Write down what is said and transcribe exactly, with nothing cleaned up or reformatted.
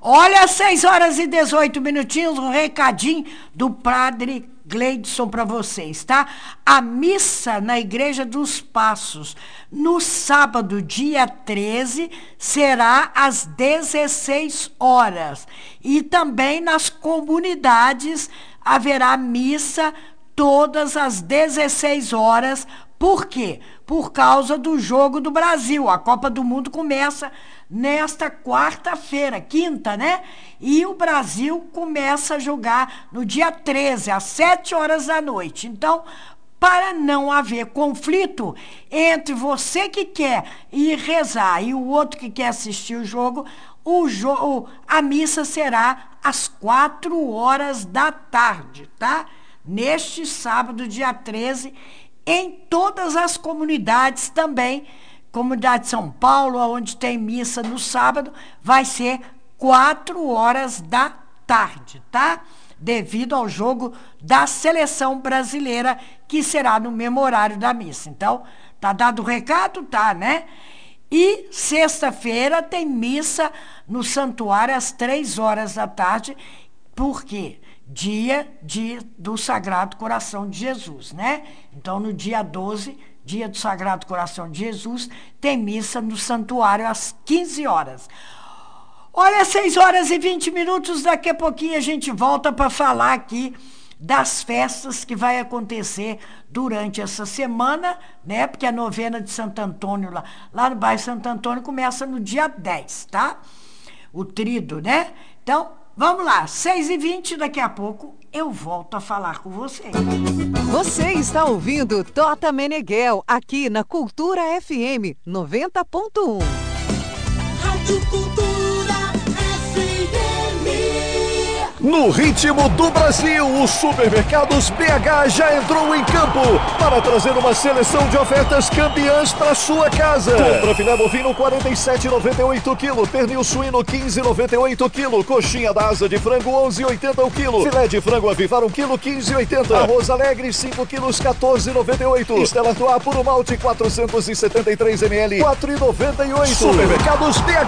Olha, seis horas e dezoito minutinhos, um recadinho do padre Gleidson para vocês, tá? A missa na Igreja dos Passos, no sábado, dia treze, será às dezesseis horas. E também nas comunidades haverá missa todas às dezesseis horas. Por quê? Por causa do Jogo do Brasil. A Copa do Mundo começa nesta quarta-feira, quinta, né? E o Brasil começa a jogar no dia treze, às sete horas da noite. Então, para não haver conflito entre você que quer ir rezar e o outro que quer assistir o jogo, o jo- a missa será às quatro horas da tarde, tá? Neste sábado, dia treze, em todas as comunidades também, comunidade de São Paulo, onde tem missa no sábado, vai ser quatro horas da tarde, tá? Devido ao jogo da seleção brasileira, que será no mesmo horário da missa. Então, tá dado o recado? Tá, né? E sexta-feira tem missa no santuário às três horas da tarde, por quê? Dia, dia do Sagrado Coração de Jesus, né? Então, no dia doze, dia do Sagrado Coração de Jesus, tem missa no santuário às quinze horas. Olha, seis horas e vinte minutos, daqui a pouquinho a gente volta para falar aqui das festas que vai acontecer durante essa semana, né? Porque a novena de Santo Antônio, lá, lá no bairro Santo Antônio, começa no dia dez, tá? O trido, né? Então, vamos lá, seis e vinte, daqui a pouco eu volto a falar com vocês. Você está ouvindo Tota Meneghel, aqui na Cultura F M noventa ponto um. Rádio Cultura F M. No ritmo do Brasil, o Supermercados B H já entrou em campo para trazer uma seleção de ofertas campeãs para sua casa. Compra filé bovino quarenta e sete reais e noventa e oito quilo, pernil suíno quinze reais e noventa e oito quilo, coxinha da asa de frango onze reais e oitenta o quilo, filé de frango avivar um quilo quinze reais e oitenta, arroz alegre cinco quilos quatorze reais e noventa e oito, Stella Artois puro malte quatrocentos e setenta e três mililitros quatro reais e noventa e oito. Supermercados B H.